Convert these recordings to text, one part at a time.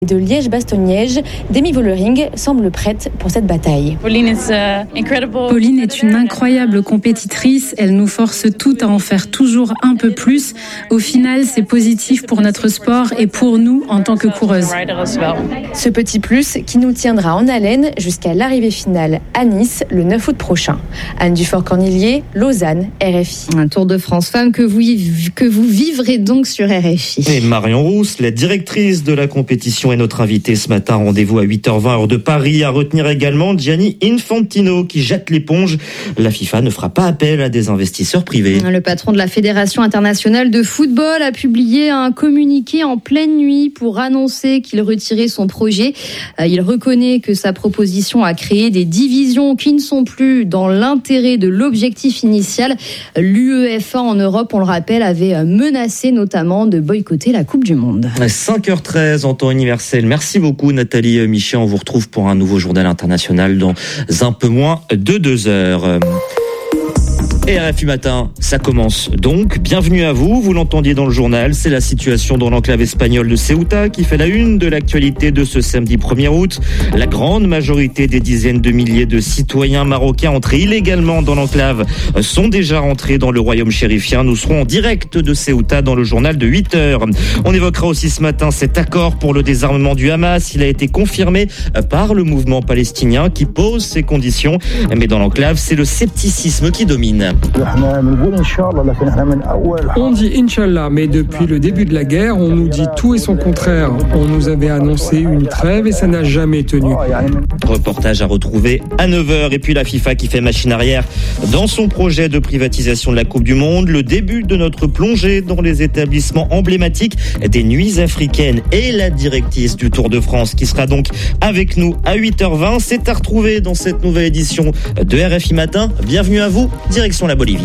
De Liège-Bastogne-Liège, Demi Vollering semble prête pour cette bataille. Pauline est une incroyable compétitrice, elle nous force toutes à en faire toujours un peu plus. Au final, c'est positif pour notre sport et pour nous en tant que coureuses. Ce petit plus qui nous tiendra en haleine jusqu'à l'arrivée finale à Nice le 9 août prochain. Anne Dufort-Cornillier, Lausanne, RFI. Un Tour de France Femmes que vous vivrez donc sur RFI. Et Marion Rousse, la directrice de la compétition, est notre invitée ce matin. Rendez-vous à 8h20 heure de Paris. À retenir également Gianni Infantino qui jette l'éponge. La FIFA ne fera pas appel à des investisseurs privés. Le patron de la Fédération internationale de football a publié un communiqué en pleine nuit pour annoncer qu'il retirait son projet. Il reconnaît que sa proposition a créé des divisions qui ne sont plus dans l'intérêt de l'objectif initial. L'UEFA en Europe, on le rappelle, avait menacé notamment de boycotter la Coupe du Monde. 5h13 en temps universel. Merci beaucoup Nathalie Michet. On vous retrouve pour un nouveau journal international dans un peu moins de 2 heures. Et RFI Matin, ça commence donc. Bienvenue à vous, vous l'entendiez dans le journal, c'est la situation dans l'enclave espagnole de Ceuta qui fait la une de l'actualité de ce samedi 1er août. La grande majorité des dizaines de milliers de citoyens marocains entrés illégalement dans l'enclave sont déjà rentrés dans le royaume chérifien. Nous serons en direct de Ceuta dans le journal de 8h. On évoquera aussi ce matin cet accord pour le désarmement du Hamas. Il a été confirmé par le mouvement palestinien qui pose ses conditions. Mais dans l'enclave, c'est le scepticisme qui domine. On dit Inch'Allah, mais depuis le début de la guerre, on nous dit tout et son contraire. On nous avait annoncé une trêve et ça n'a jamais tenu. Reportage à retrouver à 9h. Et puis la FIFA qui fait machine arrière dans son projet de privatisation de la Coupe du Monde. Le début de notre plongée dans les établissements emblématiques des nuits africaines et la directrice du Tour de France qui sera donc avec nous à 8h20. C'est à retrouver dans cette nouvelle édition de RFI Matin. Bienvenue à vous, direction la Bolivie.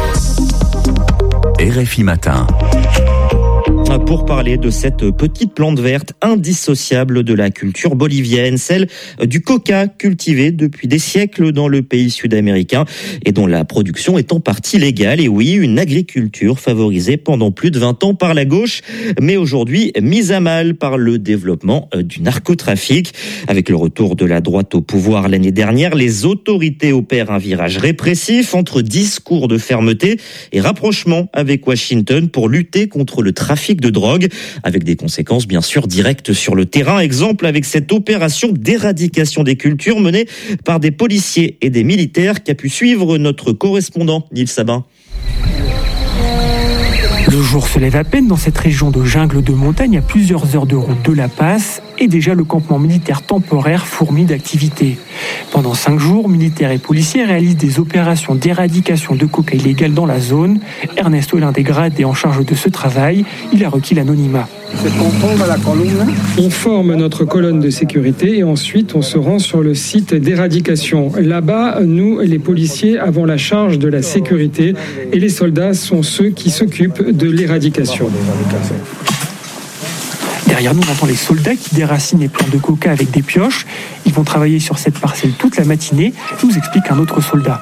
RFI Matin. Pour parler de cette petite plante verte indissociable de la culture bolivienne, celle du coca cultivé depuis des siècles dans le pays sud-américain et dont la production est en partie légale. Et oui, une agriculture favorisée pendant plus de 20 ans par la gauche, mais aujourd'hui mise à mal par le développement du narcotrafic. Avec le retour de la droite au pouvoir l'année dernière, les autorités opèrent un virage répressif entre discours de fermeté et rapprochement avec Washington pour lutter contre le trafic de drogue, avec des conséquences bien sûr directes sur le terrain. Exemple avec cette opération d'éradication des cultures menée par des policiers et des militaires qu'a pu suivre notre correspondant Nils Sabin. Le jour se lève à peine dans cette région de jungle de montagne à plusieurs heures de route de La Paz et déjà le campement militaire temporaire fourmille d'activités. Pendant 5 jours, militaires et policiers réalisent des opérations d'éradication de coca illégal dans la zone. Ernesto est l'un des gradés en charge de ce travail. Il a requis l'anonymat. On forme notre colonne de sécurité et ensuite on se rend sur le site d'éradication. Là-bas, nous, les policiers, avons la charge de la sécurité et les soldats sont ceux qui s'occupent de l'éradication. Derrière nous, on entend les soldats qui déracinent les plants de coca avec des pioches. Ils vont travailler sur cette parcelle toute la matinée, nous explique un autre soldat.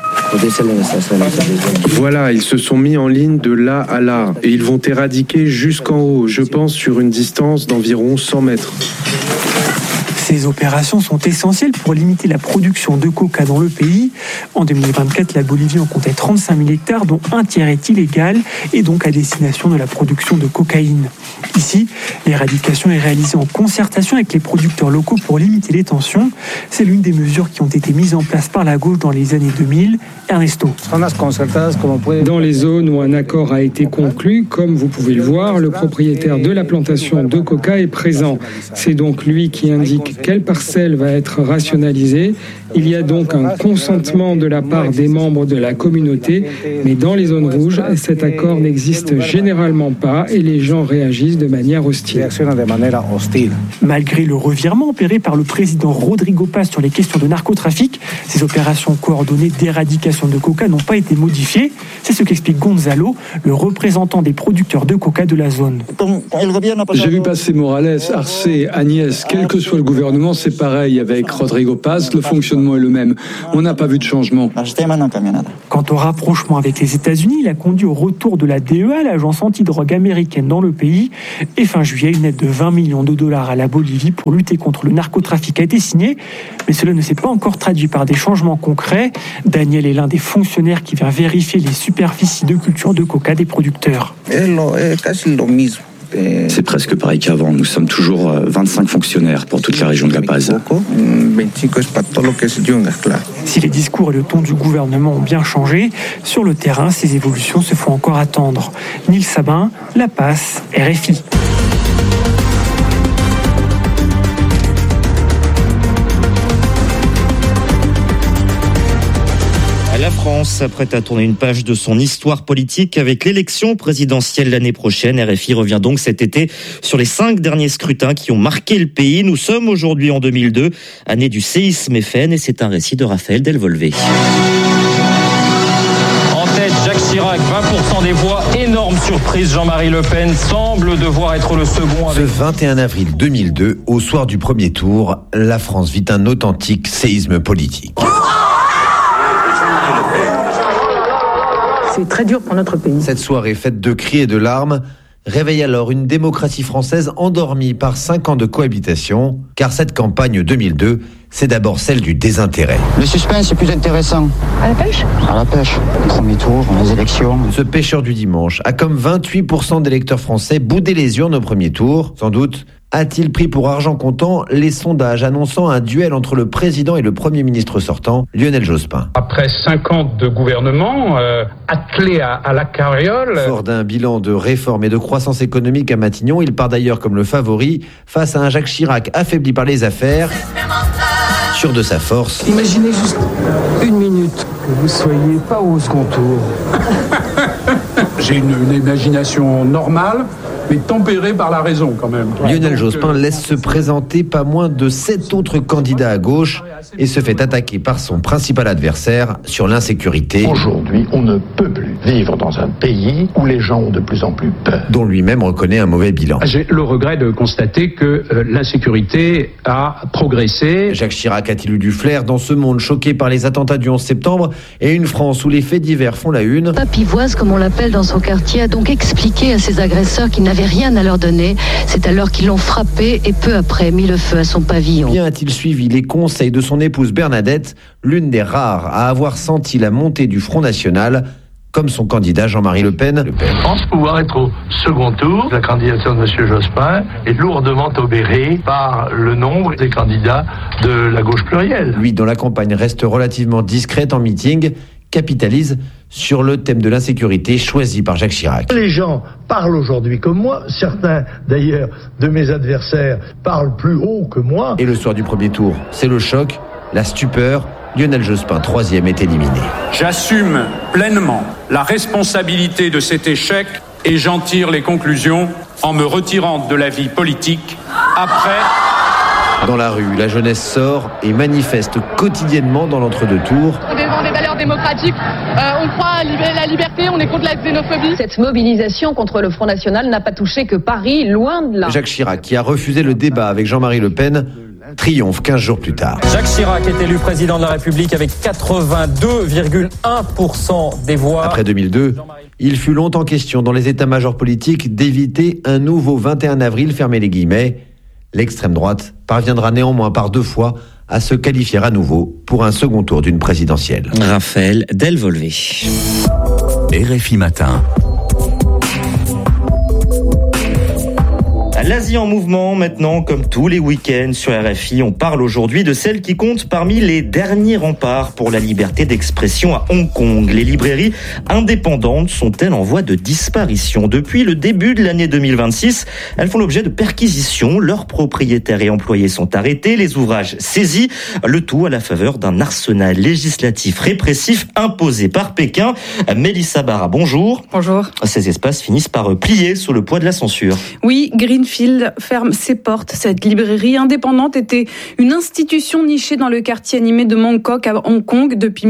Voilà, ils se sont mis en ligne de là à là et ils vont éradiquer jusqu'en haut, je pense sur une distance d'environ 100 mètres. Ces opérations sont essentielles pour limiter la production de coca dans le pays. En 2024, la Bolivie en comptait 35 000 hectares, dont un tiers est illégal et donc à destination de la production de cocaïne. Ici, l'éradication est réalisée en concertation avec les producteurs locaux pour limiter les tensions. C'est l'une des mesures qui ont été mises en place par la gauche dans les années 2000. Ernesto. Dans les zones où un accord a été conclu, comme vous pouvez le voir, le propriétaire de la plantation de coca est présent. C'est donc lui qui indique quelle parcelle va être rationalisée. Il y a donc un consentement de la part des membres de la communauté, mais dans les zones rouges, cet accord n'existe généralement pas et les gens réagissent de manière hostile. Malgré le revirement opéré par le président Rodrigo Paz sur les questions de narcotrafic, ces opérations coordonnées d'éradication de coca n'ont pas été modifiées. C'est ce qu'explique Gonzalo, le représentant des producteurs de coca de la zone. J'ai vu passer Morales, Arce, Agnès, quel que soit le gouvernement, gouvernement, c'est pareil avec Rodrigo Paz, le fonctionnement est le même. On n'a pas vu de changement. Quant au rapprochement avec les États-Unis, il a conduit au retour de la DEA, l'agence antidrogue américaine, dans le pays. Et fin juillet, une aide de 20 millions de dollars à la Bolivie pour lutter contre le narcotrafic a été signée. Mais cela ne s'est pas encore traduit par des changements concrets. Daniel est l'un des fonctionnaires qui vient vérifier les superficies de culture de coca des producteurs. C'est presque pareil qu'avant. Nous sommes toujours 25 fonctionnaires pour toute la région de La Paz. Si les discours et le ton du gouvernement ont bien changé, sur le terrain, ces évolutions se font encore attendre. Nils Sabin, La Paz, RFI. La France s'apprête à tourner une page de son histoire politique avec l'élection présidentielle l'année prochaine. RFI revient donc cet été sur les 5 derniers scrutins qui ont marqué le pays. Nous sommes aujourd'hui en 2002, année du séisme FN, et c'est un récit de Raphaël Delvolvé. En tête, Jacques Chirac, 20% des voix. Énorme surprise, Jean-Marie Le Pen semble devoir être le second. Ce 21 avril 2002, au soir du premier tour, la France vit un authentique séisme politique. C'est très dur pour notre pays. Cette soirée faite de cris et de larmes réveille alors une démocratie française endormie par 5 ans de cohabitation, car cette campagne 2002, c'est d'abord celle du désintérêt. Le suspense est plus intéressant. À la pêche ? À la pêche. Premier tour, les élections. Ce pêcheur du dimanche a, comme 28% d'électeurs français, boudé les urnes au premier tour. Sans doute a-t-il pris pour argent comptant les sondages annonçant un duel entre le président et le Premier ministre sortant, Lionel Jospin. Après 5 ans de gouvernement, attelé à la carriole... Fort d'un bilan de réforme et de croissance économique à Matignon, il part d'ailleurs comme le favori face à un Jacques Chirac affaibli par les affaires, sûr de sa force. Imaginez juste une minute que vous soyez pas au second tour. J'ai une imagination normale, mais tempérée par la raison quand même. Lionel Jospin laisse se présenter pas moins de 7 autres candidats à gauche et se fait attaquer par son principal adversaire sur l'insécurité. Aujourd'hui, on ne peut plus vivre dans un pays où les gens ont de plus en plus peur. Dont lui-même reconnaît un mauvais bilan. J'ai le regret de constater que l'insécurité a progressé. Jacques Chirac a-t-il eu du flair dans ce monde choqué par les attentats du 11 septembre et une France où les faits divers font la une? Papivoise, comme on l'appelle dans son quartier, a donc expliqué à ses agresseurs qu'ils n'avaient rien à leur donner. C'est alors qu'ils l'ont frappé et peu après mis le feu à son pavillon. Bien a-t-il suivi les conseils de son épouse Bernadette, l'une des rares à avoir senti la montée du Front National, comme son candidat Jean-Marie Le Pen. Je pense pouvoir être au second tour. La candidature de M. Jospin est lourdement obérée par le nombre des candidats de la gauche plurielle. Lui, dont la campagne reste relativement discrète en meeting, capitalise sur le thème de l'insécurité choisi par Jacques Chirac. Les gens parlent aujourd'hui comme moi. Certains, d'ailleurs, de mes adversaires parlent plus haut que moi. Et le soir du premier tour, c'est le choc, la stupeur. Lionel Jospin, 3e, est éliminé. J'assume pleinement la responsabilité de cet échec et j'en tire les conclusions en me retirant de la vie politique après... Dans la rue, la jeunesse sort et manifeste quotidiennement dans l'entre-deux tours. On défend des valeurs démocratiques, on croit à la liberté, on est contre la xénophobie. Cette mobilisation contre le Front National n'a pas touché que Paris, loin de là. Jacques Chirac, qui a refusé le débat avec Jean-Marie Le Pen, triomphe 15 jours plus tard. Jacques Chirac est élu président de la République avec 82,1% des voix. Après 2002, il fut longtemps question dans les états-majors politiques d'éviter un nouveau 21 avril, fermez les guillemets. L'extrême droite parviendra néanmoins par 2 fois à se qualifier à nouveau pour un second tour d'une présidentielle. Raphaël Delvolvé. RFI Matin. L'Asie en mouvement maintenant, comme tous les week-ends sur RFI, on parle aujourd'hui de celle qui compte parmi les derniers remparts pour la liberté d'expression à Hong Kong. Les librairies indépendantes sont-elles en voie de disparition? Depuis le début de l'année 2026, elles font l'objet de perquisitions. Leurs propriétaires et employés sont arrêtés, les ouvrages saisis, le tout à la faveur d'un arsenal législatif répressif imposé par Pékin. Mélissa Barra, bonjour. Bonjour. Ces espaces finissent par plier sous le poids de la censure. Oui, Greenfield Greenfield ferme ses portes. Cette librairie indépendante était une institution nichée dans le quartier animé de Mongkok à Hong Kong depuis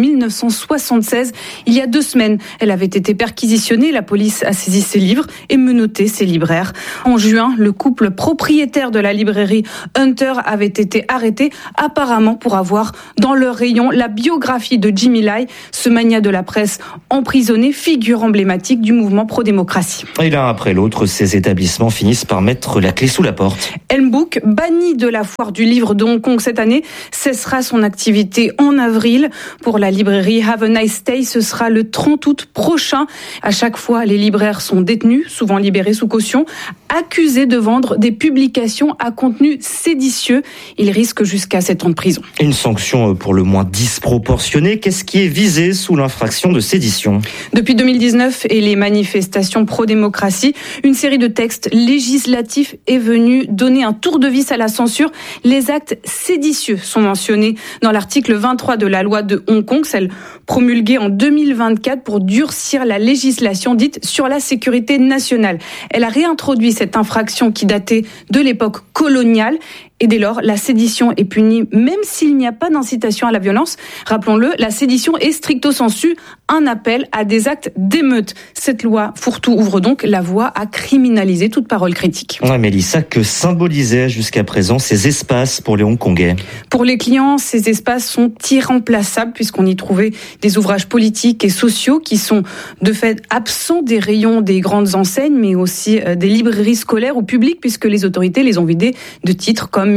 1976. Il y a 2 semaines, elle avait été perquisitionnée. La police a saisi ses livres et menotté ses libraires. En juin, le couple propriétaire de la librairie Hunter avait été arrêté, apparemment pour avoir dans leur rayon la biographie de Jimmy Lai, ce magnat de la presse emprisonné, figure emblématique du mouvement pro-démocratie. Et l'un après l'autre, ces établissements finissent par mettre la clé sous la porte. Elmbook, banni de la foire du livre de Hong Kong cette année, cessera son activité en avril. Pour la librairie Have a Nice Day, ce sera le 30 août prochain. À chaque fois, les libraires sont détenus, souvent libérés sous caution, accusés de vendre des publications à contenu séditieux. Ils risquent jusqu'à 7 ans de prison. Une sanction pour le moins disproportionnée. Qu'est-ce qui est visé sous l'infraction de sédition ? Depuis 2019 et les manifestations pro-démocratie, une série de textes législatifs est venue donner un tour de vis à la censure. Les actes séditieux sont mentionnés dans l'article 23 de la loi de Hong Kong, celle promulguée en 2024 pour durcir la législation dite sur la sécurité nationale. Elle a réintroduit cette infraction qui datait de l'époque coloniale. Et dès lors, la sédition est punie même s'il n'y a pas d'incitation à la violence. Rappelons-le, la sédition est stricto sensu un appel à des actes d'émeute. Cette loi fourre-tout ouvre donc la voie à criminaliser toute parole critique. Ouais, Mélissa, que symbolisaient jusqu'à présent ces espaces pour les Hongkongais ? Pour les clients, ces espaces sont irremplaçables puisqu'on y trouvait des ouvrages politiques et sociaux qui sont de fait absents des rayons des grandes enseignes, mais aussi des librairies scolaires ou publiques puisque les autorités les ont vidés de titres comme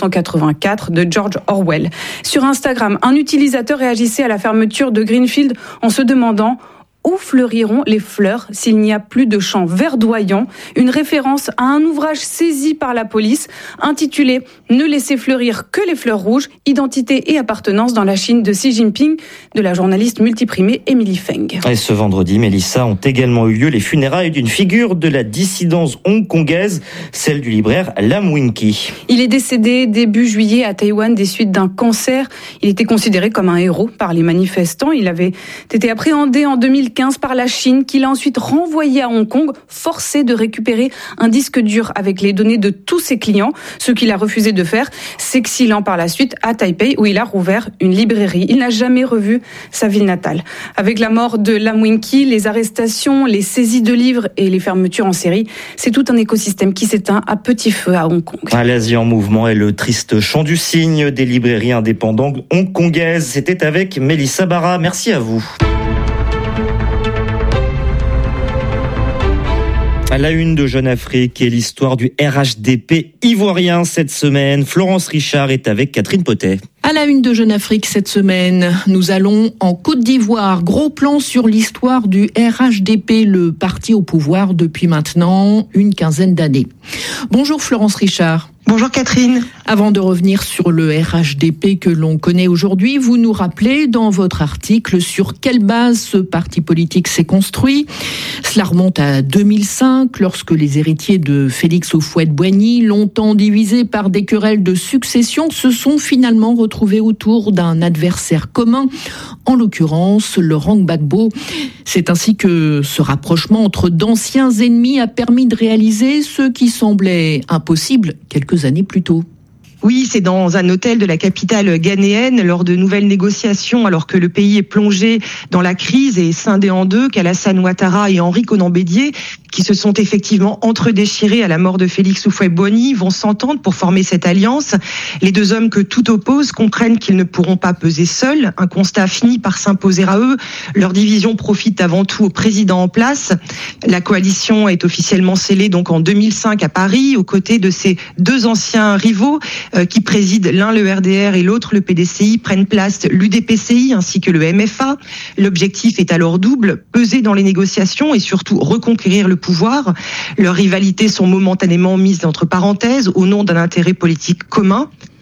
1984 de George Orwell. Sur Instagram, un utilisateur réagissait à la fermeture de Greenfield en se demandant où fleuriront les fleurs s'il n'y a plus de champs verdoyants, une référence à un ouvrage saisi par la police intitulé « Ne laissez fleurir que les fleurs rouges, identité et appartenance dans la Chine de Xi Jinping » de la journaliste multiprimée Emily Feng. Et ce vendredi, Mélissa, ont également eu lieu les funérailles d'une figure de la dissidence hongkongaise, celle du libraire Lam Wing-ki. Il est décédé début juillet à Taïwan des suites d'un cancer. Il était considéré comme un héros par les manifestants. Il avait été appréhendé en 2015 par la Chine, qui l'a ensuite renvoyé à Hong Kong, forcé de récupérer un disque dur avec les données de tous ses clients, ce qu'il a refusé de faire, s'exilant par la suite à Taipei, où il a rouvert une librairie. Il n'a jamais revu sa ville natale. Avec la mort de Lam Wing-ki, les arrestations, les saisies de livres et les fermetures en série, c'est tout un écosystème qui s'éteint à petit feu à Hong Kong. L'Asie en mouvement et le triste chant du cygne des librairies indépendantes hongkongaises. C'était avec Mélissa Barra. Merci à vous. À la une de Jeune Afrique et l'histoire du RHDP ivoirien cette semaine. Florence Richard est avec Catherine Potet. À la une de Jeune Afrique cette semaine, nous allons en Côte d'Ivoire. Gros plan sur l'histoire du RHDP, le parti au pouvoir depuis maintenant une quinzaine d'années. Bonjour Florence Richard. Bonjour Catherine. Avant de revenir sur le RHDP que l'on connaît aujourd'hui, vous nous rappelez dans votre article sur quelle base ce parti politique s'est construit. Cela remonte à 2005, lorsque les héritiers de Félix Houphouët-Boigny, longtemps divisés par des querelles de succession, se sont finalement retrouvés autour d'un adversaire commun, en l'occurrence Laurent Gbagbo. C'est ainsi que ce rapprochement entre d'anciens ennemis a permis de réaliser ce qui semblait impossible quelques années plus tôt. Oui, c'est dans un hôtel de la capitale ghanéenne, lors de nouvelles négociations, alors que le pays est plongé dans la crise et scindé en deux, qu'Alassane Ouattara et Henri Konan Bédié, qui se sont effectivement entredéchirés à la mort de Félix Houphouët-Boigny, vont s'entendre pour former cette alliance. Les deux hommes que tout oppose comprennent qu'ils ne pourront pas peser seuls. Un constat finit par s'imposer à eux. Leur division profite avant tout au président en place. La coalition est officiellement scellée donc en 2005 à Paris, aux côtés de ces deux anciens rivaux qui président l'un le RDR et l'autre le PDCI, prennent place l'UDPCI ainsi que le MFA. L'objectif est alors double, peser dans les négociations et surtout reconquérir le pouvoir. Leurs rivalités sont momentanément mises entre parenthèses au nom d'un intérêt politique commun.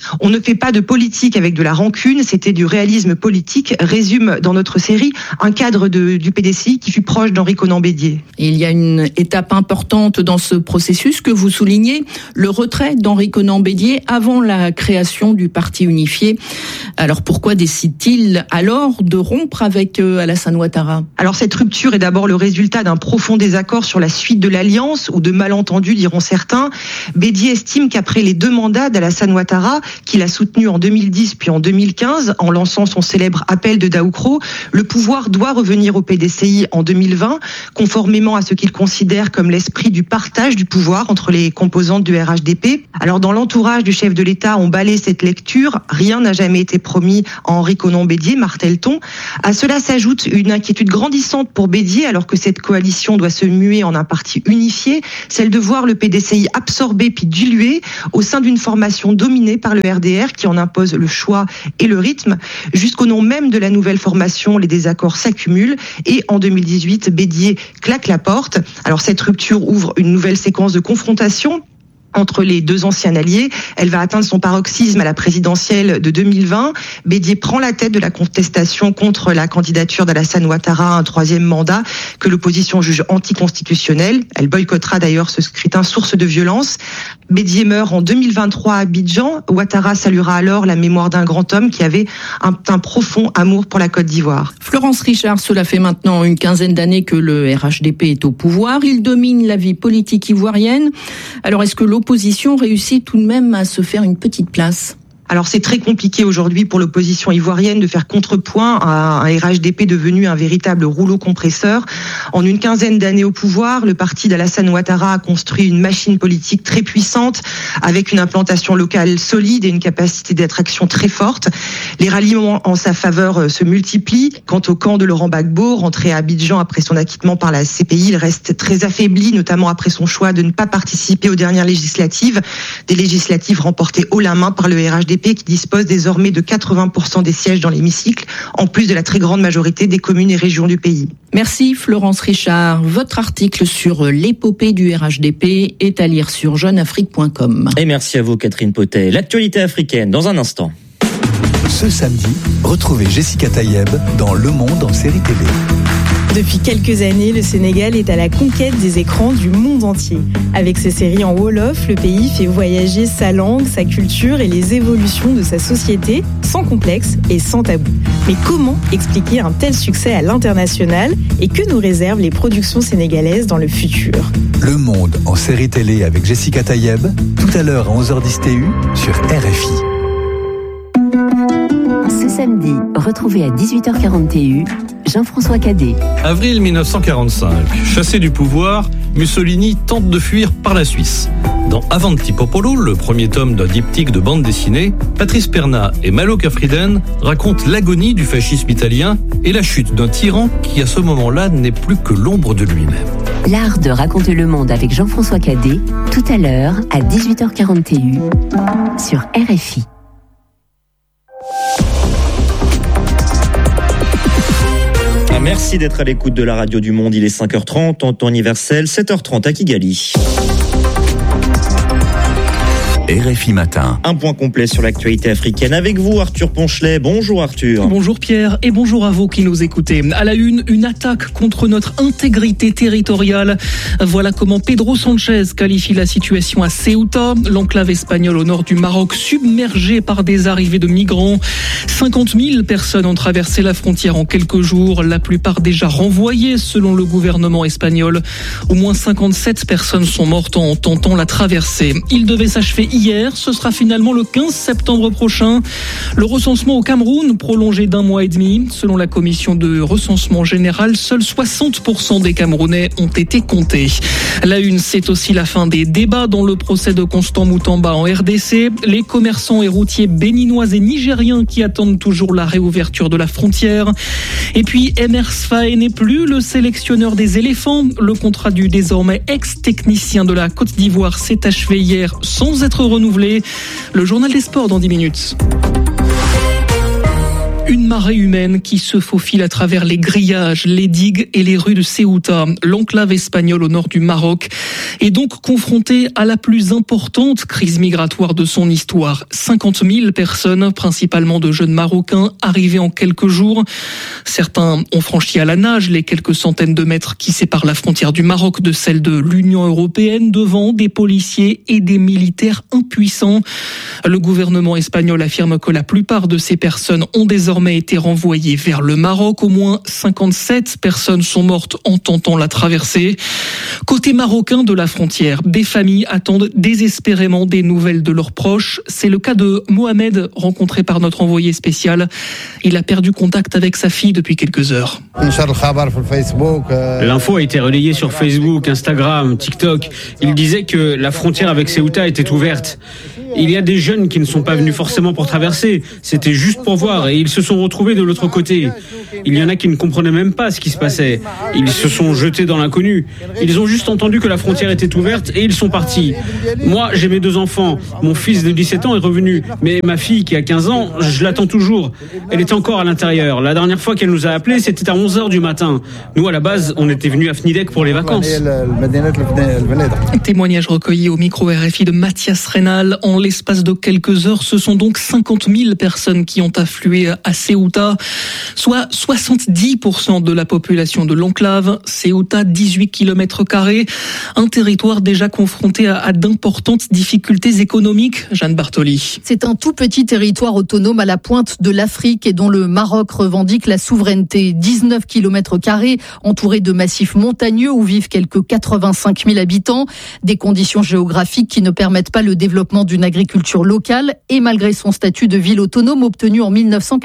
On ne fait pas de politique avec de la rancune, c'était du réalisme politique, résume dans notre série un cadre du PDCI qui fut proche d'Henri Konan-Bédier. Et il y a une étape importante dans ce processus que vous soulignez, le retrait d'Henri Konan-Bédier avant la création du Parti unifié. Alors pourquoi décide-t-il alors de rompre avec Alassane Ouattara ? Alors cette rupture est d'abord le résultat d'un profond désaccord sur la suite de l'alliance, ou de malentendus diront certains. Bédier estime qu'après les 2 mandats d'Alassane Ouattara, qu'il a soutenu en 2010 puis en 2015, en lançant son célèbre appel de Daoukro, le pouvoir doit revenir au PDCI en 2020, conformément à ce qu'il considère comme l'esprit du partage du pouvoir entre les composantes du RHDP. Alors dans l'entourage du chef de l'État, on balaie cette lecture. Rien n'a jamais été promis à Henri Konan-Bédier, martèle-t-on. À cela s'ajoute une inquiétude grandissante pour Bédier, alors que cette coalition doit se muer en un parti unifié, celle de voir le PDCI absorbé puis dilué au sein d'une formation dominée par le RDR qui en impose le choix et le rythme. Jusqu'au nom même de la nouvelle formation, les désaccords s'accumulent et en 2018, Bédier claque la porte. Alors cette rupture ouvre une nouvelle séquence de confrontation entre les 2 anciens alliés. Elle va atteindre son paroxysme à la présidentielle de 2020. Bédier prend la tête de la contestation contre la candidature d'Alassane Ouattara à un 3e mandat que l'opposition juge anticonstitutionnel. Elle boycottera d'ailleurs ce scrutin source de violence. Bédier meurt en 2023 à Abidjan. Ouattara saluera alors la mémoire d'un grand homme qui avait un profond amour pour la Côte d'Ivoire. Florence Richard, cela fait maintenant une quinzaine d'années que le RHDP est au pouvoir. Il domine la vie politique ivoirienne. Alors est-ce que l'opposition réussit tout de même à se faire une petite place ? Alors c'est très compliqué aujourd'hui pour l'opposition ivoirienne de faire contrepoint à un RHDP devenu un véritable rouleau compresseur. En une quinzaine d'années au pouvoir, le parti d'Alassane Ouattara a construit une machine politique très puissante avec une implantation locale solide et une capacité d'attraction très forte. Les ralliements en sa faveur se multiplient. Quant au camp de Laurent Gbagbo, rentré à Abidjan après son acquittement par la CPI, il reste très affaibli, notamment après son choix de ne pas participer aux dernières législatives. Des législatives remportées haut la main par le RHDP qui dispose désormais de 80% des sièges dans l'hémicycle, en plus de la très grande majorité des communes et régions du pays. Merci Florence Richard. Votre article sur l'épopée du RHDP est à lire sur jeuneafrique.com. Et merci à vous Catherine Potet. L'actualité africaine dans un instant. Ce samedi, retrouvez Jessica Tayeb dans Le Monde en série télé. Depuis quelques années, le Sénégal est à la conquête des écrans du monde entier. Avec ses séries en Wolof, le pays fait voyager sa langue, sa culture et les évolutions de sa société, sans complexe et sans tabou. Mais comment expliquer un tel succès à l'international et que nous réservent les productions sénégalaises dans le futur ? Le Monde en série télé avec Jessica Tayeb, tout à l'heure à 11h10 TU sur RFI. Ce samedi, retrouvez à 18h40 TU Jean-François Cadet. Avril 1945, chassé du pouvoir, Mussolini tente de fuir par la Suisse. Dans Avanti Popolo, le premier tome d'un diptyque de bande dessinée, Patrice Perna et Malo Cafriden racontent l'agonie du fascisme italien et la chute d'un tyran qui à ce moment-là n'est plus que l'ombre de lui-même. L'art de raconter le monde avec Jean-François Cadet, tout à l'heure à 18h40 TU sur RFI. Merci d'être à l'écoute de la radio du Monde. Il est 5h30 en temps universel, 7h30 à Kigali. RFI Matin. Un point complet sur l'actualité africaine avec vous, Arthur Ponchelet. Bonjour Arthur. Bonjour Pierre et bonjour à vous qui nous écoutez. À la une attaque contre notre intégrité territoriale. Voilà comment Pedro Sanchez qualifie la situation à Ceuta, l'enclave espagnole au nord du Maroc, submergée par des arrivées de migrants. 50 000 personnes ont traversé la frontière en quelques jours, la plupart déjà renvoyées selon le gouvernement espagnol. Au moins 57 personnes sont mortes en tentant la traversée. Il devait s'achever hier, ce sera finalement le 15 septembre prochain. Le recensement au Cameroun prolongé d'1 mois et demi. Selon la commission de recensement général, seuls 60% des Camerounais ont été comptés. La une, c'est aussi la fin des débats dans le procès de Constant Moutamba en RDC. Les commerçants et routiers béninois et nigériens qui attendent toujours la réouverture de la frontière. Et puis, Emers Faé n'est plus le sélectionneur des éléphants. Le contrat du désormais ex-technicien de la Côte d'Ivoire s'est achevé hier sans être renouvelé. Le journal des sports dans 10 minutes. Une marée humaine qui se faufile à travers les grillages, les digues et les rues de Ceuta. L'enclave espagnole au nord du Maroc est donc confrontée à la plus importante crise migratoire de son histoire. 50 000 personnes, principalement de jeunes Marocains, arrivés en quelques jours. Certains ont franchi à la nage les quelques centaines de mètres qui séparent la frontière du Maroc de celle de l'Union européenne devant des policiers et des militaires impuissants. Le gouvernement espagnol affirme que la plupart de ces personnes ont désormais été renvoyées vers le Maroc. Au moins 57 personnes sont mortes en tentant la traversée. Côté marocain de la frontière, des familles attendent désespérément des nouvelles de leurs proches. C'est le cas de Mohamed, rencontré par notre envoyé spécial. Il a perdu contact avec sa fille depuis quelques heures. L'info a été relayée sur Facebook, Instagram, TikTok. Il disait que la frontière avec Ceuta était ouverte. Il y a des jeunes qui ne sont pas venus forcément pour traverser, c'était juste pour voir et ils se sont retrouvés de l'autre côté. Il y en a qui ne comprenaient même pas ce qui se passait. Ils se sont jetés dans l'inconnu. Ils ont juste entendu que la frontière était ouverte et ils sont partis. Moi, j'ai mes 2 enfants. Mon fils de 17 ans est revenu, mais ma fille qui a 15 ans, je l'attends toujours. Elle est encore à l'intérieur. La dernière fois qu'elle nous a appelés, c'était à 11h du matin. Nous, à la base, on était venus à Fnidek pour les vacances. Témoignage recueilli au micro RFI de Mathias Reynal. En l'espace de quelques heures, ce sont donc 50 000 personnes qui ont afflué à Ceuta, soit 70% de la population de l'enclave. Ceuta, 18 km², un territoire déjà confronté à d'importantes difficultés économiques. Jeanne Bartoli. C'est un tout petit territoire autonome à la pointe de l'Afrique et dont le Maroc revendique la souveraineté. 19 km², entouré de massifs montagneux où vivent quelques 85 000 habitants. Des conditions géographiques qui ne permettent pas le développement d'une agriculture locale et malgré son statut de ville autonome obtenu en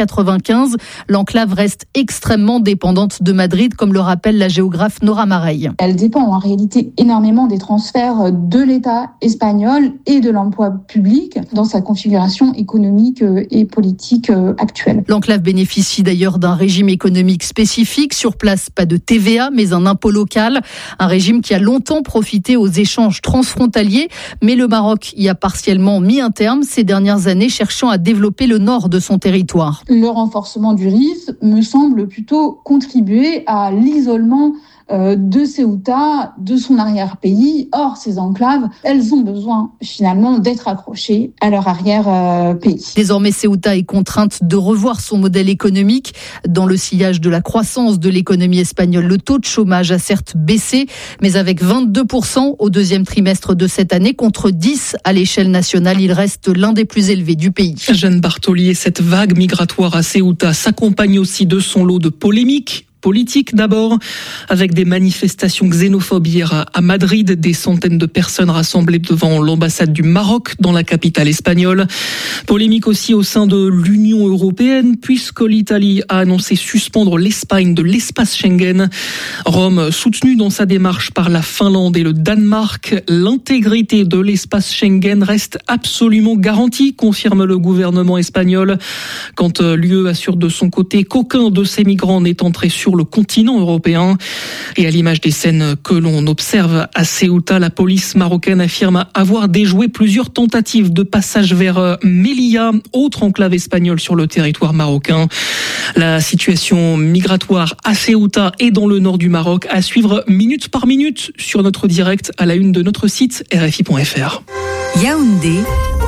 1995, l'enclave reste extrêmement dépendante de Madrid, comme le rappelle la géographe Nora Mareille. Elle dépend en réalité énormément des transferts de l'État espagnol et de l'emploi public dans sa configuration économique et politique actuelle. L'enclave bénéficie d'ailleurs d'un régime économique spécifique. Sur place, pas de TVA, mais un impôt local. Un régime qui a longtemps profité aux échanges transfrontaliers, mais le Maroc y a partiellement mis un terme ces dernières années, cherchant à développer le nord de son territoire. Le renforcement du RIS me semble plutôt contribuer à l'isolement de Ceuta, de son arrière-pays. Or, ces enclaves, elles ont besoin finalement d'être accrochées à leur arrière-pays. Désormais, Ceuta est contrainte de revoir son modèle économique. Dans le sillage de la croissance de l'économie espagnole, le taux de chômage a certes baissé, mais avec 22% au deuxième trimestre de cette année, contre 10% à l'échelle nationale, il reste l'un des plus élevés du pays. Jeanne Bartoli, cette vague migratoire à Ceuta s'accompagne aussi de son lot de polémiques. Politique d'abord, avec des manifestations xénophobes hier à Madrid, des centaines de personnes rassemblées devant l'ambassade du Maroc dans la capitale espagnole. Polémique aussi au sein de l'Union européenne, puisque l'Italie a annoncé suspendre l'Espagne de l'espace Schengen. Rome, soutenue dans sa démarche par la Finlande et le Danemark, l'intégrité de l'espace Schengen reste absolument garantie, confirme le gouvernement espagnol. Quand l'UE assure de son côté qu'aucun de ces migrants n'est entré sur le continent européen. Et à l'image des scènes que l'on observe à Ceuta, la police marocaine affirme avoir déjoué plusieurs tentatives de passage vers Melilla, autre enclave espagnole sur le territoire marocain. La situation migratoire à Ceuta et dans le nord du Maroc à suivre minute par minute sur notre direct à la une de notre site rfi.fr. Yaoundé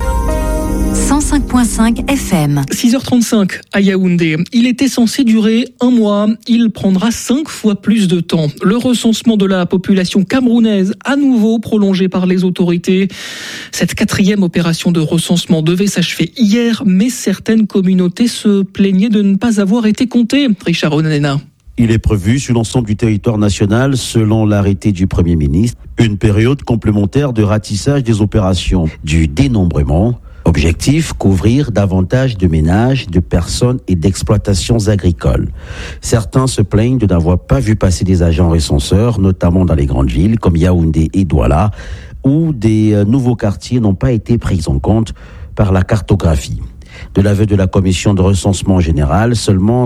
105.5 FM. 6h35 à Yaoundé. Il était censé durer 1 mois. Il prendra 5 fois plus de temps. Le recensement de la population camerounaise, à nouveau prolongé par les autorités. Cette 4e opération de recensement devait s'achever hier, mais certaines communautés se plaignaient de ne pas avoir été comptées. Richard Onanena. Il est prévu sur l'ensemble du territoire national, selon l'arrêté du Premier ministre, une période complémentaire de ratissage des opérations du dénombrement. Objectif, couvrir davantage de ménages, de personnes et d'exploitations agricoles. Certains se plaignent de n'avoir pas vu passer des agents recenseurs, notamment dans les grandes villes comme Yaoundé et Douala, où des nouveaux quartiers n'ont pas été pris en compte par la cartographie. De l'aveu de la commission de recensement général, seulement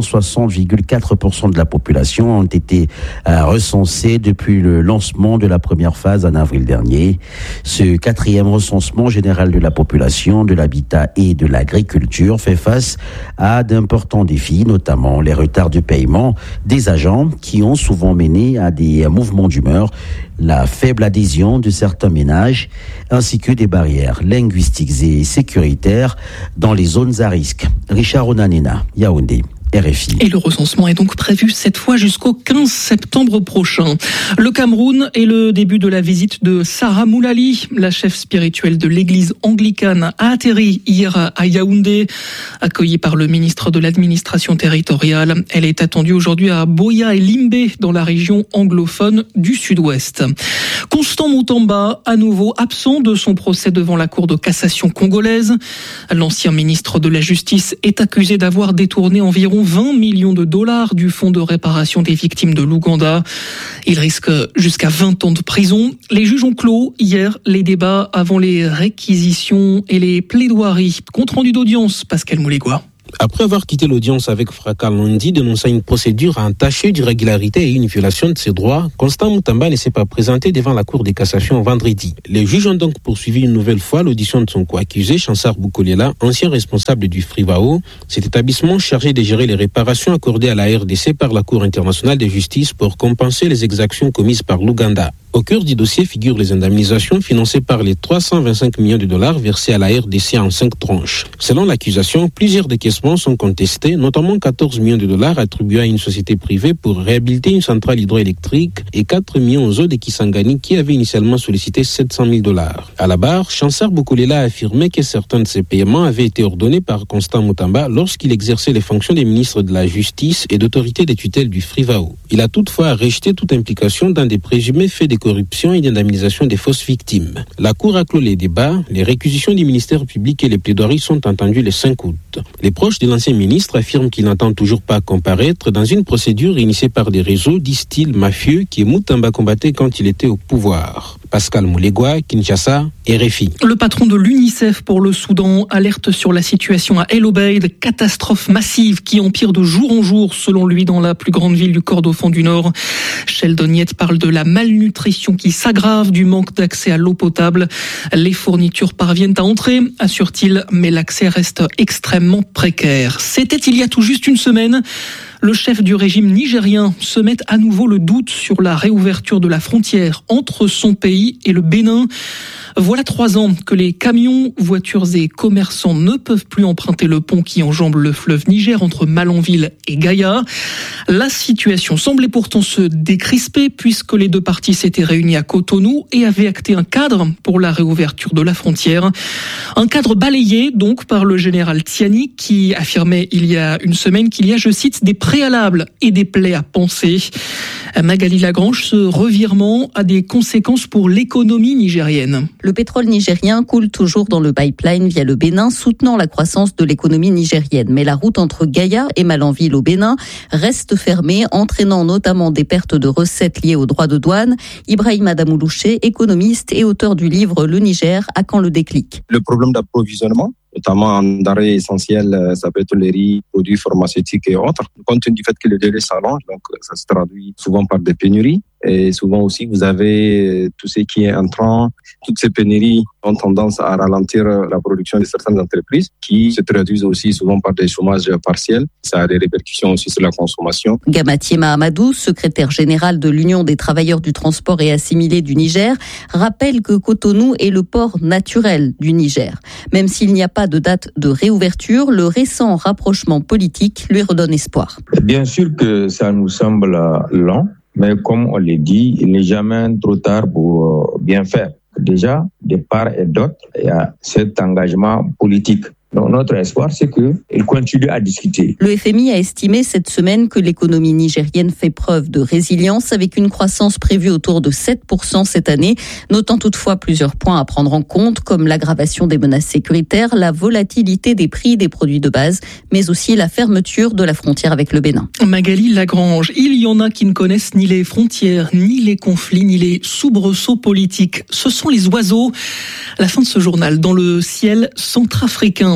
60,4% de la population ont été recensés depuis le lancement de la première phase en avril dernier. Ce quatrième recensement général de la population, de l'habitat et de l'agriculture fait face à d'importants défis, notamment les retards de paiement des agents qui ont souvent mené à des mouvements d'humeur, la faible adhésion de certains ménages, ainsi que des barrières linguistiques et sécuritaires dans les zones à risque. Richard Onanena, Yaoundé. RFI. Et le recensement est donc prévu cette fois jusqu'au 15 septembre prochain. Le Cameroun et le début de la visite de Sarah Moulali, la chef spirituelle de l'église anglicane, a atterri hier à Yaoundé, accueillie par le ministre de l'administration territoriale. Elle est attendue aujourd'hui à Boya et Limbe, dans la région anglophone du sud-ouest. Constant Mutamba, à nouveau absent de son procès devant la Cour de cassation congolaise. L'ancien ministre de la Justice est accusé d'avoir détourné environ 20 millions de dollars du fonds de réparation des victimes de l'Ouganda. Il risque jusqu'à 20 ans de prison. Les juges ont clos hier les débats avant les réquisitions et les plaidoiries. Compte rendu d'audience, Pascal Moulegua. Après avoir quitté l'audience avec fracas lundi, dénonçant une procédure entachée d'irrégularité et une violation de ses droits, Constant Mutamba ne s'est pas présenté devant la Cour de cassation vendredi. Les juges ont donc poursuivi une nouvelle fois l'audition de son co-accusé, Chansar Boukolela, ancien responsable du Frivao, cet établissement chargé de gérer les réparations accordées à la RDC par la Cour internationale de justice pour compenser les exactions commises par l'Ouganda. Au cœur du dossier figurent les indemnisations financées par les 325 millions de dollars versés à la RDC en 5 tranches. Selon l'accusation, plusieurs décaissements sont contestés, notamment 14 millions de dollars attribués à une société privée pour réhabiliter une centrale hydroélectrique et 4 millions aux eaux de Kisangani qui avaient initialement sollicité 700 000 dollars. À la barre, Chansar Boukolela a affirmé que certains de ces paiements avaient été ordonnés par Constant Mutamba lorsqu'il exerçait les fonctions des ministres de la Justice et d'autorité des tutelles du Frivao. Il a toutefois rejeté toute implication dans des présumés faits de corruption et d'indemnisation des fausses victimes. La Cour a clos les débats, les réquisitions du ministère public et les plaidoiries sont entendues le 5 août. Les proches de l'ancien ministre affirment qu'il n'entend toujours pas comparaître dans une procédure initiée par des réseaux, disent-ils, mafieux que Mutamba combattait quand il était au pouvoir. Pascal Moulegua, Kinshasa, RFI. Le patron de l'UNICEF pour le Soudan alerte sur la situation à El Obeid, catastrophe massive qui empire de jour en jour selon lui dans la plus grande ville du Kordofan du Nord. Sheldon Yett parle de la malnutrition qui s'aggrave, du manque d'accès à l'eau potable. Les fournitures parviennent à entrer, assure-t-il, mais l'accès reste extrêmement précaire. C'était il y a tout juste une semaine. Le chef du régime nigérien se met à nouveau le doute sur la réouverture de la frontière entre son pays et le Bénin. Voilà 3 ans que les camions, voitures et commerçants ne peuvent plus emprunter le pont qui enjambe le fleuve Niger entre Malanville et Gaïa. La situation semblait pourtant se décrisper puisque les deux parties s'étaient réunies à Cotonou et avaient acté un cadre pour la réouverture de la frontière. Un cadre balayé donc par le général Tiani qui affirmait il y a une semaine qu'il y a, je cite, des préalables et des plaies à penser. Magali Lagrange, ce revirement a des conséquences pour l'économie nigérienne. Le pétrole nigérien coule toujours dans le pipeline via le Bénin, soutenant la croissance de l'économie nigérienne. Mais la route entre Gaïa et Malanville au Bénin reste fermée, entraînant notamment des pertes de recettes liées aux droits de douane. Ibrahim Adamoulouché, économiste et auteur du livre Le Niger, à quand le déclic ? Le problème d'approvisionnement, notamment en denrées essentielles, ça peut être les riz, produits pharmaceutiques et autres. Compte tenu du fait que le délai s'allonge, donc ça se traduit souvent par des pénuries. Et souvent aussi, vous avez tout ce qui est entrant. Toutes ces pénuries ont tendance à ralentir la production de certaines entreprises qui se traduisent aussi souvent par des chômages partiels. Ça a des répercussions aussi sur la consommation. Gamatié Mahamadou, secrétaire général de l'Union des travailleurs du transport et assimilés du Niger, rappelle que Cotonou est le port naturel du Niger. Même s'il n'y a pas de date de réouverture, le récent rapprochement politique lui redonne espoir. Bien sûr que ça nous semble lent. Mais comme on l'a dit, il n'est jamais trop tard pour bien faire. Déjà, de part et d'autre, il y a cet engagement politique. Donc notre espoir, c'est qu'il continue à discuter. Le FMI a estimé cette semaine que l'économie nigérienne fait preuve de résilience avec une croissance prévue autour de 7% cette année, notant toutefois plusieurs points à prendre en compte comme l'aggravation des menaces sécuritaires, la volatilité des prix des produits de base, mais aussi la fermeture de la frontière avec le Bénin. Magali Lagrange, il y en a qui ne connaissent ni les frontières, ni les conflits, ni les soubresauts politiques. Ce sont les oiseaux. La fin de ce journal dans le ciel centrafricain.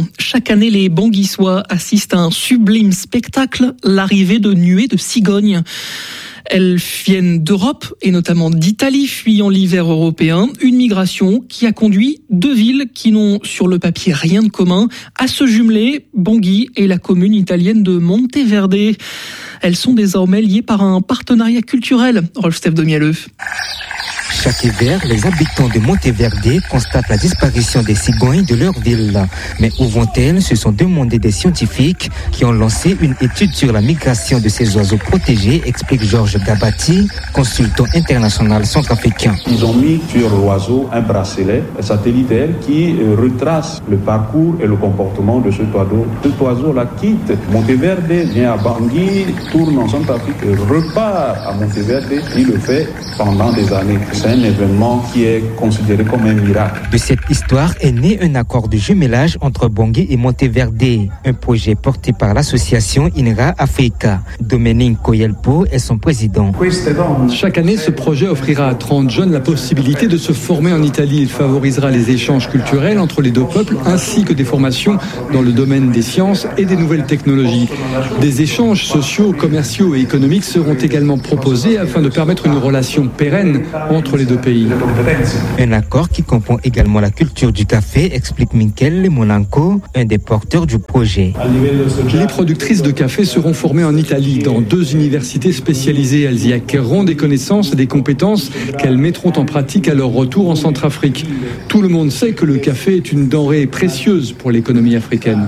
Chaque année, les Banguissois assistent à un sublime spectacle, l'arrivée de nuées de cigognes. Elles viennent d'Europe et notamment d'Italie, fuyant l'hiver européen. Une migration qui a conduit deux villes qui n'ont sur le papier rien de commun à se jumeler, Bangui et la commune italienne de Monteverde. Elles sont désormais liées par un partenariat culturel. Rolf-Steph Domielleux. Chaque hiver, les habitants de Monteverde constatent la disparition des cigognes de leur ville. Mais où vont-elles? Se sont demandé des scientifiques qui ont lancé une étude sur la migration de ces oiseaux protégés, explique Georges Gabati, consultant international centrafricain. Ils ont mis sur l'oiseau un bracelet satellitaire qui retrace le parcours et le comportement de cet oiseau. Cet oiseau-là quitte Monteverde, vient à Bangui, tourne en Centrafrique, repart à Monteverde. Il le fait pendant des années. C'est un événement qui est considéré comme un miracle. De cette histoire est né un accord de jumelage entre Bangui et Monteverde, un projet porté par l'association INRA Africa. Dominique Koyelpo est son président. Chaque année, ce projet offrira à 30 jeunes la possibilité de se former en Italie. Il favorisera les échanges culturels entre les deux peuples ainsi que des formations dans le domaine des sciences et des nouvelles technologies. Des échanges sociaux, commerciaux et économiques seront également proposés afin de permettre une relation pérenne entre les deux pays. Un accord qui comprend également la culture du café, explique Michele Monaco, un des porteurs du projet. Les productrices de café seront formées en Italie dans 2 universités spécialisées. Elles y acquerront des connaissances et des compétences qu'elles mettront en pratique à leur retour en Centrafrique. Tout le monde sait que le café est une denrée précieuse pour l'économie africaine.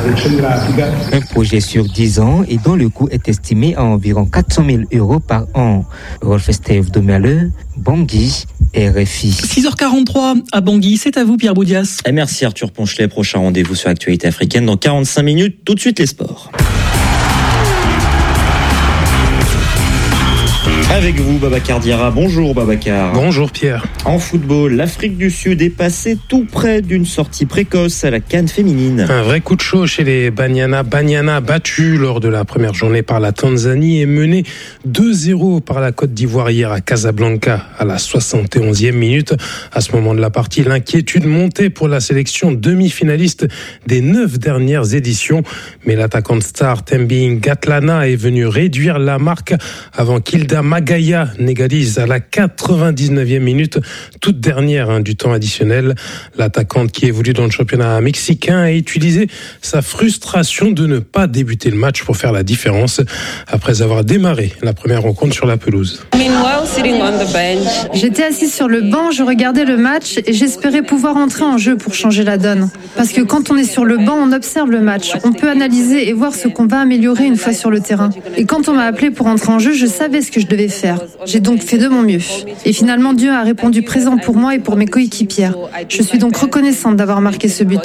Un projet sur 10 ans et dont le coût est estimé à environ 400 000 € par an. Rolf-Steph Domielleux, Bangui, RFI. 6h43 à Bangui, c'est à vous Pierre Boudias. Et merci Arthur Ponchelet, prochain rendez-vous sur l'actualité africaine dans 45 minutes, tout de suite les sports. Avec vous, Babacar Diarra. Bonjour, Babacar. Bonjour, Pierre. En football, l'Afrique du Sud est passée tout près d'une sortie précoce à la CAN féminine. Un vrai coup de chaud chez les Banyana. Banyana battu lors de la première journée par la Tanzanie et mené 2-0 par la Côte d'Ivoire hier à Casablanca à la 71e minute. À ce moment de la partie, l'inquiétude montait pour la sélection demi-finaliste des 9 dernières éditions. Mais l'attaquante star Thembi Ngatlana est venu réduire la marque avant qu'Hilda Magaya n'égalise à la 99e minute, toute dernière du temps additionnel. L'attaquante qui évolue dans le championnat mexicain a utilisé sa frustration de ne pas débuter le match pour faire la différence après avoir démarré la première rencontre sur la pelouse. J'étais assise sur le banc, je regardais le match et j'espérais pouvoir entrer en jeu pour changer la donne. Parce que quand on est sur le banc, on observe le match, on peut analyser et voir ce qu'on va améliorer une fois sur le terrain. Et quand on m'a appelé pour entrer en jeu, je savais ce que je devais faire. J'ai donc fait de mon mieux. Et finalement, Dieu a répondu présent pour moi et pour mes coéquipières. Je suis donc reconnaissante d'avoir marqué ce but.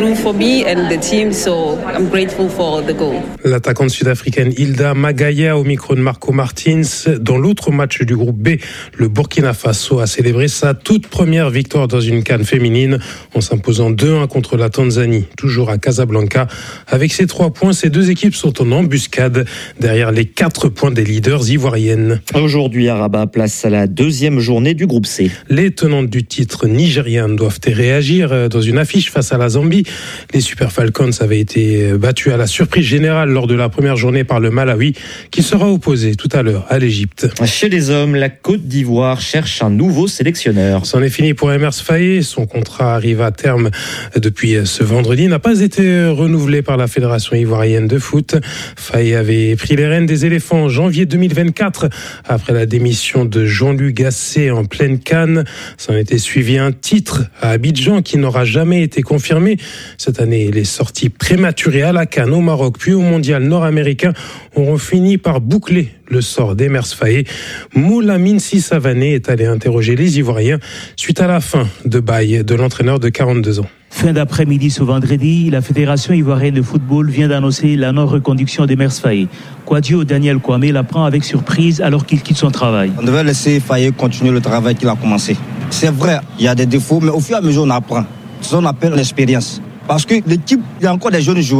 L'attaquante sud-africaine Hilda Magaya au micro de Marco Martins. Dans l'autre match du groupe B, le Burkina Faso a célébré sa toute première victoire dans une CAN féminine en s'imposant 2-1 contre la Tanzanie, toujours à Casablanca. Avec ces 3 points, ces deux équipes sont en embuscade derrière les 4 points des leaders ivoiriennes. Aujourd'hui à Rabat, place à la 2e journée du groupe C. Les tenantes du titre nigériennes doivent réagir dans une affiche face à la Zambie. Les Super Falcons avaient été battus à la surprise générale lors de la première journée par le Malawi, qui sera opposé tout à l'heure à l'Égypte. Chez les hommes, la Côte d'Ivoire cherche un nouveau sélectionneur. C'en est fini pour Emers Faé. Son contrat arrive à terme depuis ce vendredi. N'a pas été renouvelé par la Fédération ivoirienne de foot. Faé avait pris les rênes des éléphants en janvier 2024 après la démission de Jean-Luc Gasset en pleine CAN. S'en était suivi un titre à Abidjan qui n'aura jamais été confirmé. Cette année, les sorties prématurées à la CAN au Maroc puis au mondial nord-américain auront fini par boucler le sort d'Emers Faé. Moulamine Sissavané est allé interroger les Ivoiriens suite à la fin de bail de l'entraîneur de 42 ans. Fin d'après-midi ce vendredi, la Fédération ivoirienne de football vient d'annoncer la non-reconduction d'Emers Faé. Kouadio Daniel Kwame l'apprend avec surprise alors qu'il quitte son travail. On devait laisser Faé continuer le travail qu'il a commencé. C'est vrai, il y a des défauts, mais au fur et à mesure on apprend. C'est ce qu'on appelle l'expérience. Parce que l'équipe, il y a encore des jeunes joueurs.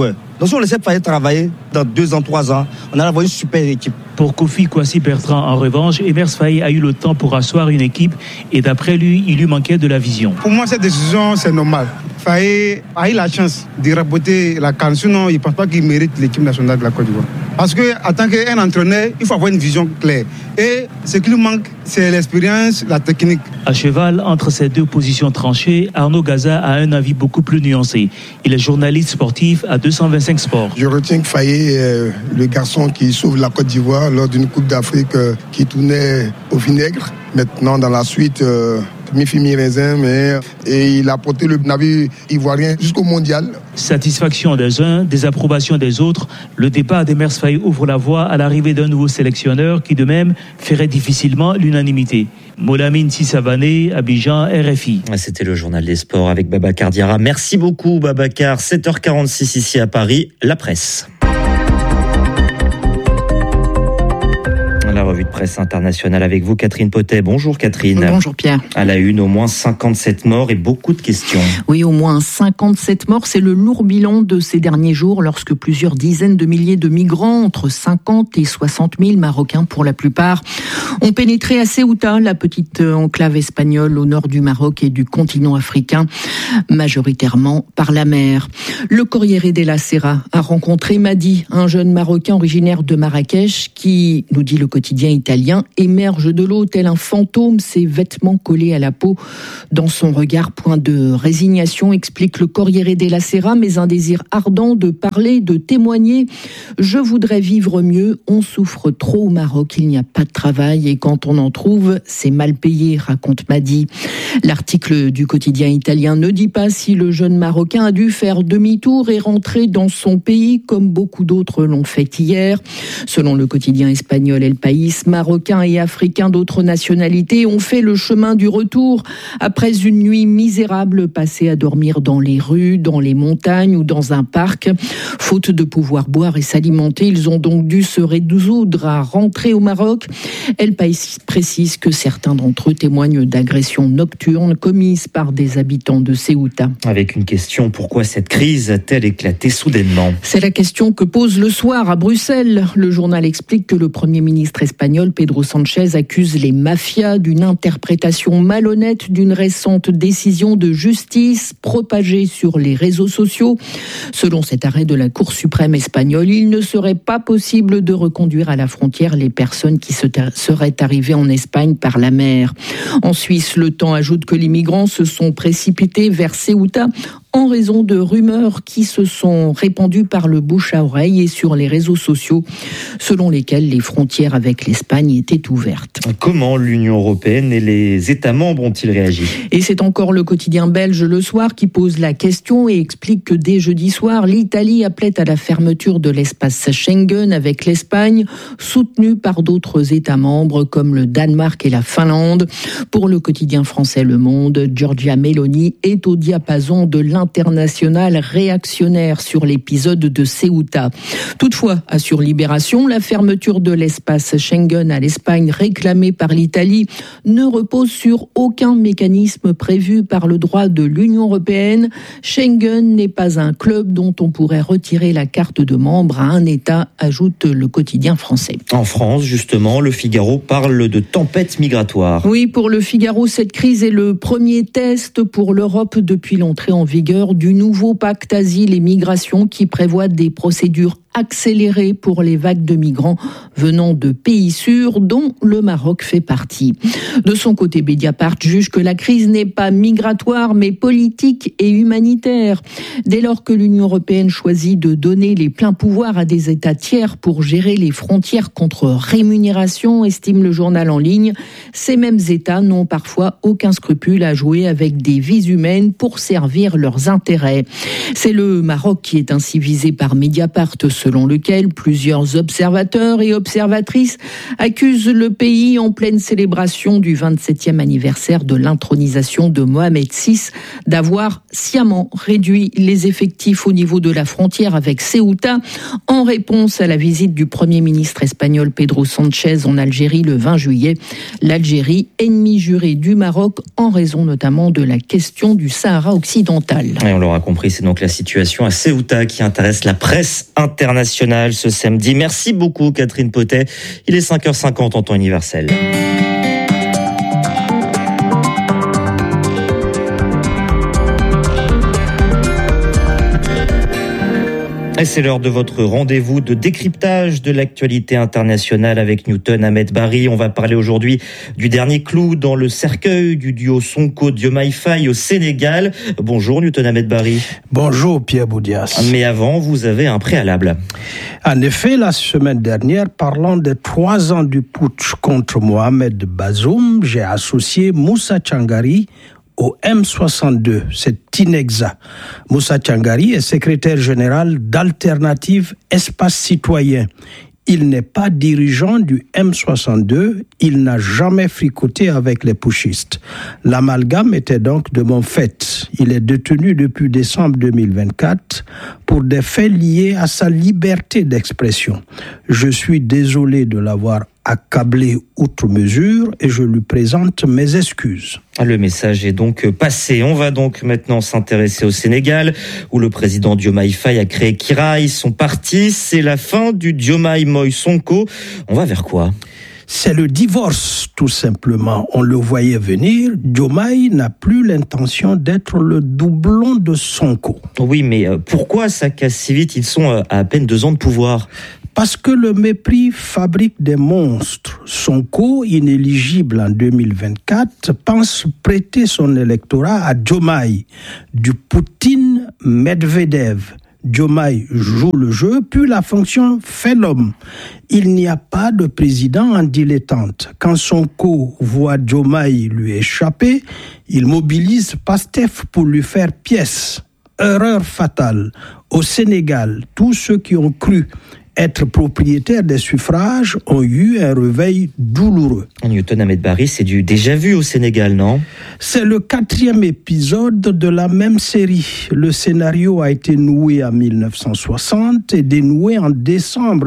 Donc si on laissait Faye travailler, dans 2 ans, 3 ans, on allait avoir une super équipe. Pour Kofi Kwasi-Bertrand, en revanche, Emers Faye a eu le temps pour asseoir une équipe et d'après lui, il lui manquait de la vision. Pour moi, cette décision, c'est normal. Faye a eu la chance de remporter la CAN, sinon il ne pense pas qu'il mérite l'équipe nationale de la Côte d'Ivoire. Parce qu'en tant qu'un entraîneur, il faut avoir une vision claire. Et ce qui lui manque, c'est l'expérience, la technique. À cheval entre ces deux positions tranchées, Arnaud Gaza a un avis beaucoup plus nuancé. Il est journaliste sportif à 225 Sports. Je retiens que Faye est le garçon qui sauve la Côte d'Ivoire lors d'une Coupe d'Afrique qui tournait au vinaigre. Maintenant, dans la suite, mi-fi, mi-raisin, et il a porté le navire ivoirien jusqu'au mondial. Satisfaction des uns, désapprobation des autres, le départ d'Emers Faye ouvre la voie à l'arrivée d'un nouveau sélectionneur qui de même ferait difficilement l'unanimité. Molamine Sissavané, Abidjan, RFI. C'était le journal des sports avec Babacar Diarra. Merci beaucoup Babacar. 7h46 ici à Paris, la presse. La revue de presse internationale avec vous, Catherine Potet. Bonjour Catherine. Bonjour Pierre. À la une, au moins 57 morts et beaucoup de questions. Oui, au moins 57 morts. C'est le lourd bilan de ces derniers jours lorsque plusieurs dizaines de milliers de migrants, entre 50 et 60 000 Marocains pour la plupart, ont pénétré à Ceuta, la petite enclave espagnole au nord du Maroc et du continent africain, majoritairement par la mer. Le Corriere della Sera a rencontré Madi, un jeune Marocain originaire de Marrakech qui, nous dit le quotidien italien, émerge de l'eau tel un fantôme, ses vêtements collés à la peau. Dans son regard, point de résignation, explique le Corriere della Sera, mais un désir ardent de parler, de témoigner. Je voudrais vivre mieux, on souffre trop au Maroc, il n'y a pas de travail et quand on en trouve, c'est mal payé, raconte Madi. L'article du quotidien italien ne dit pas si le jeune Marocain a dû faire demi-tour et rentrer dans son pays comme beaucoup d'autres l'ont fait hier. Selon le quotidien espagnol El País, Marocains et Africains d'autres nationalités ont fait le chemin du retour après une nuit misérable passée à dormir dans les rues, dans les montagnes ou dans un parc. Faute de pouvoir boire et s'alimenter, ils ont donc dû se résoudre à rentrer au Maroc. El País précise que certains d'entre eux témoignent d'agressions nocturnes commises par des habitants de Ceuta. Avec une question, pourquoi cette crise a-t-elle éclaté soudainement ? C'est la question que pose Le Soir à Bruxelles. Le journal explique que le Premier ministre espagnol Pedro Sánchez accuse les mafias d'une interprétation malhonnête d'une récente décision de justice propagée sur les réseaux sociaux. Selon cet arrêt de la Cour suprême espagnole, il ne serait pas possible de reconduire à la frontière les personnes qui seraient arrivées en Espagne par la mer. En Suisse, Le Temps ajoute que les migrants se sont précipités vers Ceuta en raison de rumeurs qui se sont répandues par le bouche à oreille et sur les réseaux sociaux, selon lesquelles les frontières avec l'Espagne étaient ouvertes. Comment l'Union européenne et les États membres ont-ils réagi ? Et c'est encore le quotidien belge Le Soir qui pose la question et explique que dès jeudi soir, l'Italie appelait à la fermeture de l'espace Schengen avec l'Espagne, soutenue par d'autres États membres comme le Danemark et la Finlande. Pour le quotidien français Le Monde, Giorgia Meloni est au diapason de l'international réactionnaire sur l'épisode de Ceuta. Toutefois, assure Libération, la fermeture de l'espace Schengen à l'Espagne réclamée par l'Italie ne repose sur aucun mécanisme prévu par le droit de l'Union européenne. Schengen n'est pas un club dont on pourrait retirer la carte de membre à un État, ajoute le quotidien français. En France, justement, Le Figaro parle de tempête migratoire. Oui, pour Le Figaro, cette crise est le premier test pour l'Europe depuis l'entrée en vigueur du nouveau pacte asile et migration qui prévoit des procédures accélérée pour les vagues de migrants venant de pays sûrs dont le Maroc fait partie. De son côté, Mediapart juge que la crise n'est pas migratoire mais politique et humanitaire. Dès lors que l'Union européenne choisit de donner les pleins pouvoirs à des États tiers pour gérer les frontières contre rémunération, estime le journal en ligne, ces mêmes États n'ont parfois aucun scrupule à jouer avec des vies humaines pour servir leurs intérêts. C'est le Maroc qui est ainsi visé par Mediapart selon lequel plusieurs observateurs et observatrices accusent le pays en pleine célébration du 27e anniversaire de l'intronisation de Mohamed VI d'avoir sciemment réduit les effectifs au niveau de la frontière avec Ceuta en réponse à la visite du Premier ministre espagnol Pedro Sánchez en Algérie le 20 juillet. L'Algérie, ennemi juré du Maroc en raison notamment de la question du Sahara occidental. Et on l'aura compris, c'est donc la situation à Ceuta qui intéresse la presse internationale ce samedi. Merci beaucoup Catherine Potet. Il est 5h50 en temps universel. Et c'est l'heure de votre rendez-vous de décryptage de l'actualité internationale avec Newton Ahmed Barry. On va parler aujourd'hui du dernier clou dans le cercueil du duo Sonko-Diomaye Faye au Sénégal. Bonjour Newton Ahmed Barry. Bonjour Pierre Boudias. Mais avant, vous avez un préalable. En effet, la semaine dernière, parlant des 3 ans du putsch contre Mohamed Bazoum, j'ai associé Moussa Tchangari au M62, c'est inexact. Moussa Tchangari est secrétaire général d'Alternative Espace Citoyen. Il n'est pas dirigeant du M62, il n'a jamais fricoté avec les putschistes. L'amalgame était donc de mon fait. Il est détenu depuis décembre 2024 pour des faits liés à sa liberté d'expression. Je suis désolé de l'avoir accablé outre mesure et je lui présente mes excuses. Le message est donc passé. On va donc maintenant s'intéresser au Sénégal où le président Diomaye Faye a créé Kiraay, son parti. C'est la fin du Diomaye Moïse Sonko. On va vers quoi ? C'est le divorce, tout simplement. On le voyait venir. Diomaye n'a plus l'intention d'être le doublon de Sonko. Oui, mais pourquoi ça casse si vite ? Ils sont à peine 2 ans de pouvoir. Parce que le mépris fabrique des monstres. Sonko, inéligible en 2024, pense prêter son électorat à Diomaye, du Poutine Medvedev. Diomaye joue le jeu, puis la fonction fait l'homme. Il n'y a pas de président en dilettante. Quand Sonko voit Diomaye lui échapper, il mobilise Pastef pour lui faire pièce. Erreur fatale. Au Sénégal, tous ceux qui ont cru être propriétaires des suffrages ont eu un réveil douloureux. Newton Ahmed Barry, c'est du déjà vu au Sénégal, non ? C'est le 4e épisode de la même série. Le scénario a été noué en 1960 et dénoué en décembre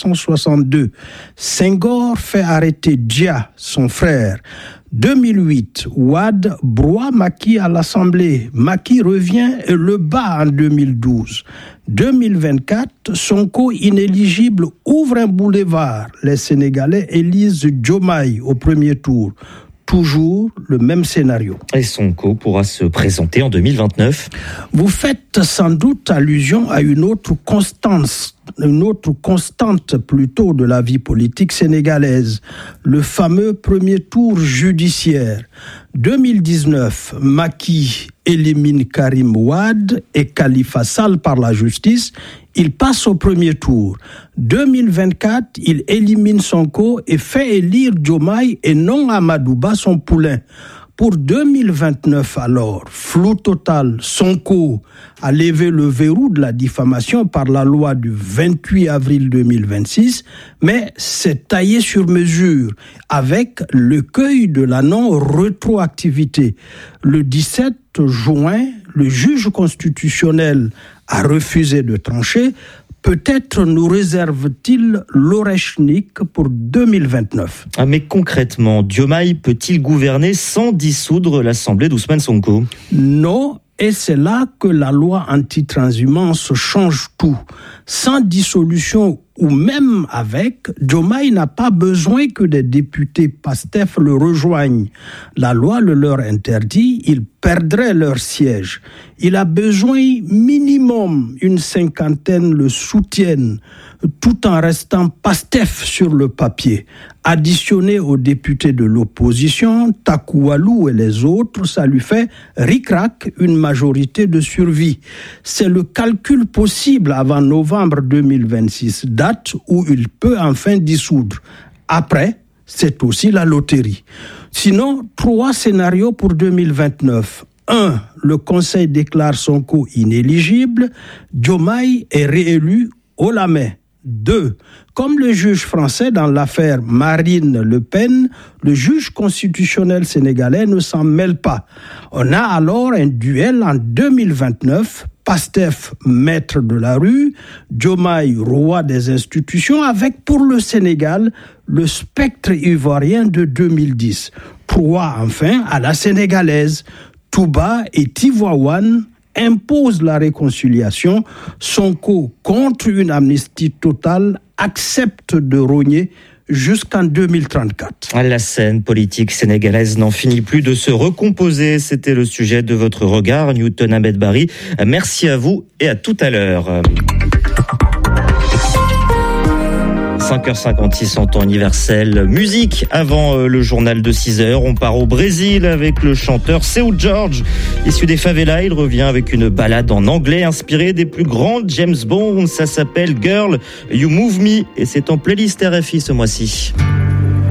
1962. Senghor fait arrêter Dia, son frère. 2008, Wade broie Macky à l'Assemblée. Macky revient et le bat en 2012. 2024, Sonko inéligible ouvre un boulevard. Les Sénégalais élisent Diomaye au premier tour. Toujours le même scénario. Et Sonko pourra se présenter en 2029. Vous faites sans doute allusion à une autre constante plutôt de la vie politique sénégalaise, le fameux premier tour judiciaire. 2019, Macky élimine Karim Wade et Khalifa Sall par la justice. Il passe au premier tour. 2024, il élimine Sonko et fait élire Diomaye et non Amadouba, son poulain. Pour 2029 alors, flou total, Sonko a levé le verrou de la diffamation par la loi du 28 avril 2026, mais c'est taillé sur mesure avec l'écueil de la non-rétroactivité. Le 17 juin, le juge constitutionnel a refusé de trancher. Peut-être nous réserve-t-il l'Orechnik pour 2029. Mais concrètement, Diomaye peut-il gouverner sans dissoudre l'Assemblée d'Ousmane Sonko ? Non, et c'est là que la loi anti-transhumance change tout. Sans dissolution ou même avec, Diomaye n'a pas besoin que des députés Pastef le rejoignent. La loi le leur interdit, ils perdraient leur siège. Il a besoin minimum une 50aine le soutiennent, tout en restant Pastef sur le papier. Additionné aux députés de l'opposition, Takoualou et les autres, ça lui fait ric-rac une majorité de survie. C'est le calcul possible avant novembre 2026, date où il peut enfin dissoudre. Après, c'est aussi la loterie. Sinon, 3 scénarios pour 2029. 1. Le Conseil déclare Sonko inéligible. Diomaye est réélu haut la main. 2. Comme le juge français dans l'affaire Marine Le Pen, le juge constitutionnel sénégalais ne s'en mêle pas. On a alors un duel en 2029, Pastef maître de la rue, Diomaye roi des institutions, avec pour le Sénégal le spectre ivoirien de 2010. Proie enfin à la sénégalaise, Touba et Tivaouane impose la réconciliation. Sonko, contre une amnistie totale, accepte de rogner jusqu'en 2034. La scène politique sénégalaise n'en finit plus de se recomposer. C'était le sujet de votre regard, Newton Ahmed Bari. Merci à vous et à tout à l'heure. 5h56 en temps universel. Musique avant le journal de 6h. On part au Brésil avec le chanteur Seu Jorge. Issu des favelas, il revient avec une ballade en anglais inspirée des plus grands James Bond. Ça s'appelle Girl, You Move Me et c'est en playlist RFI ce mois-ci.